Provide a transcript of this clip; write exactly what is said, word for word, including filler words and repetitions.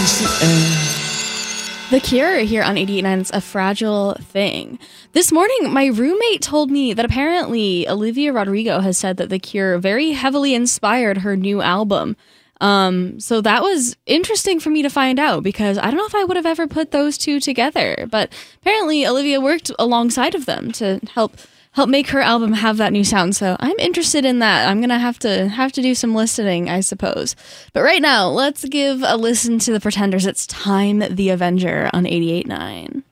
The Cure here on eighty-eight point nine. It's A Fragile Thing. This morning, my roommate told me that apparently Olivia Rodrigo has said that The Cure very heavily inspired her new album. Um, so that was interesting for me to find out, because I don't know if I would have ever put those two together. But apparently Olivia worked alongside of them to help help make her album have that new sound. So I'm interested in that. I'm gonna have to have to do some listening, I suppose. But right now, let's give a listen to The Pretenders. It's Time the Avenger on eighty-eight point nine.